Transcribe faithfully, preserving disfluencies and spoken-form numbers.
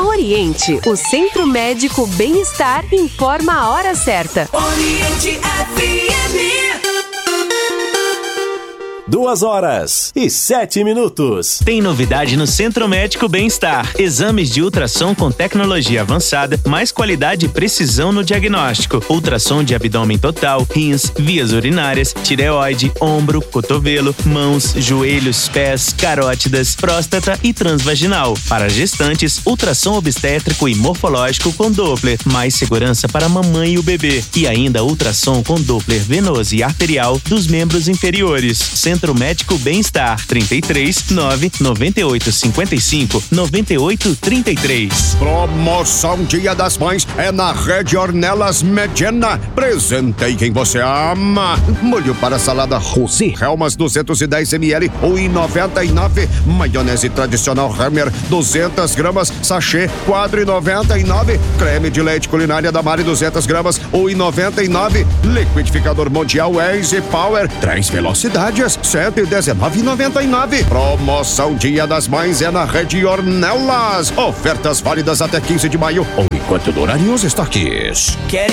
Oriente, o Centro Médico Bem-Estar informa a hora certa. Oriente F M. Duas horas e sete minutos. Tem novidade no Centro Médico Bem-Estar. Exames de ultrassom com tecnologia avançada, mais qualidade e precisão no diagnóstico. Ultrassom de abdômen total, rins, vias urinárias, tireoide, ombro, cotovelo, mãos, joelhos, pés, carótidas, próstata e transvaginal. Para gestantes, ultrassom obstétrico e morfológico com Doppler. Mais segurança para a mamãe e o bebê. E ainda ultrassom com Doppler venoso e arterial dos membros inferiores. Centro Médico Bem-Estar, trinta e três, nove, noventa e oito, cinquenta e cinco, noventa e oito, trinta e três. Promoção Dia das Mães é na Rede Ornelas Medina. Presentei quem você ama. Molho para salada Rossi Helmas duzentos e dez mililitros, um e noventa e nove. Maionese tradicional Hammer duzentas gramas, sachê quatro e noventa e nove. Creme de leite culinária da Mari duzentas gramas, um e noventa e nove. Liquidificador Mundial Easy Power três velocidades, cento e dezenove e noventa e nove. Promoção Dia das Mães é na Rede Ornelas. Ofertas válidas até quinze de maio ou enquanto durarem os estoques. Quer